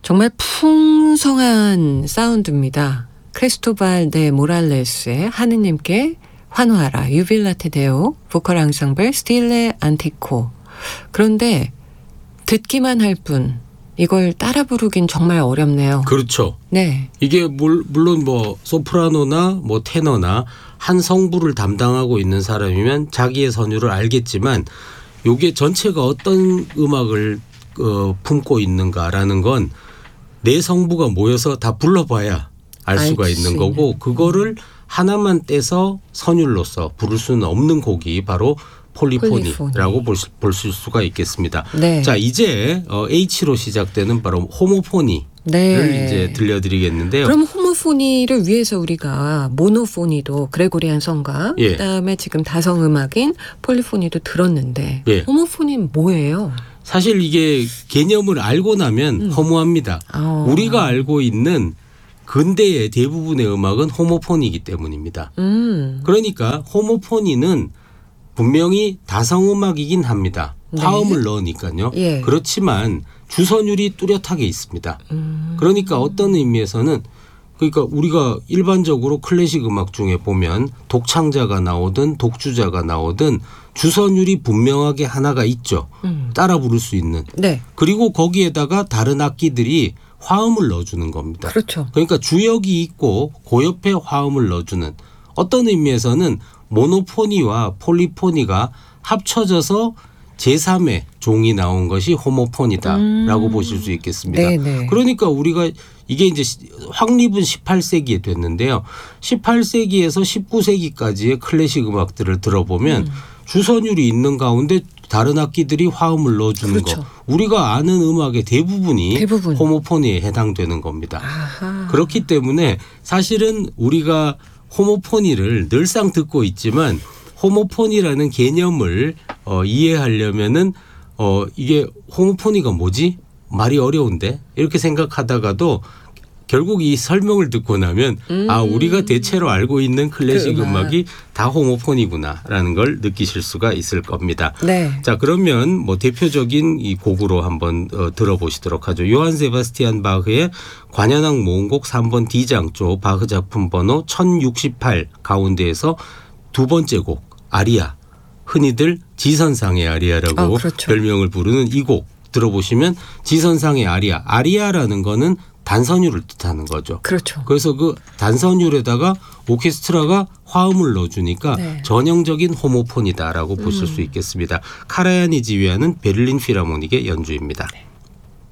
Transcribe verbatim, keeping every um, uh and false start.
정말 풍성한 사운드입니다. 크리스토발 데 모랄레스의 하느님께 환호하라, 유빌라테 데오, 보컬 앙상블 스틸레 안티코. 그런데 듣기만 할 뿐 이걸 따라 부르긴 정말 어렵네요. 그렇죠. 네. 이게 물, 물론 뭐 소프라노나 뭐 테너나 한 성부를 담당하고 있는 사람이면 자기의 선율을 알겠지만 이게 전체가 어떤 음악을 어, 품고 있는가라는 건 네 성부가 모여서 다 불러봐야 알 수가 있는 거고, 그거를 하나만 떼서 선율로서 부를 수는 없는 곡이 바로 폴리포니라고 볼, 수, 볼 수가 있겠습니다. 네. 자, 이제 어, H로 시작되는 바로 호모포니를 네. 이제 들려드리겠는데요. 그럼 호모포니를 위해서 우리가 모노포니도 그레고리안 성가, 예. 그다음에 지금 다성음악인 폴리포니도 들었는데 예. 호모포니는 뭐예요? 사실 이게 개념을 알고 나면 음. 허무합니다. 어. 우리가 알고 있는 근대의 대부분의 음악은 호모포니이기 때문입니다. 음. 그러니까 호모포니는 분명히 다성음악이긴 합니다. 네. 화음을 넣으니까요. 예. 그렇지만 주선율이 뚜렷하게 있습니다. 음. 그러니까 어떤 의미에서는, 그러니까 우리가 일반적으로 클래식 음악 중에 보면 독창자가 나오든 독주자가 나오든 주선율이 분명하게 하나가 있죠. 음. 따라 부를 수 있는. 네. 그리고 거기에다가 다른 악기들이 화음을 넣어주는 겁니다. 그렇죠. 그러니까 주역이 있고 그 옆에 화음을 넣어주는, 어떤 의미에서는 모노포니와 폴리포니가 합쳐져서 제삼의 종이 나온 것이 호모포니다라고 음. 보실 수 있겠습니다. 네네. 그러니까 우리가 이게 이제 확립은 십팔 세기에 됐는데요. 십팔 세기에서 십구 세기까지의 클래식 음악들을 들어보면 음. 주선율이 있는 가운데 다른 악기들이 화음을 넣어주는 그렇죠. 거. 우리가 아는 음악의 대부분이 대부분. 호모포니에 해당되는 겁니다. 아하. 그렇기 때문에 사실은 우리가 호모포니를 늘상 듣고 있지만 호모포니라는 개념을 어, 이해하려면은 어, 이게 호모포니가 뭐지? 말이 어려운데? 이렇게 생각하다가도 결국 이 설명을 듣고 나면 음. 아, 우리가 대체로 알고 있는 클래식 그 음악. 음악이 다 호모포니구나라는 걸 느끼실 수가 있을 겁니다. 네. 자, 그러면 뭐 대표적인 이 곡으로 한번 어, 들어보시도록 하죠. 요한 세바스티안 바흐의 관현악 모음곡 삼 번 D장조 바흐 작품 번호 천육십팔 가운데에서 두 번째 곡 아리아, 흔히들 지선상의 아리아라고 아, 그렇죠. 별명을 부르는 이 곡 들어보시면 지선상의 아리아, 아리아라는 거는 단선율을 뜻하는 거죠. 그렇죠. 그래서 그 단선율에다가 오케스트라가 화음을 넣어주니까 네. 전형적인 호모폰이다라고 음. 보실 수 있겠습니다. 카라야니 지휘하는 베를린 필하모닉의 연주입니다. 네.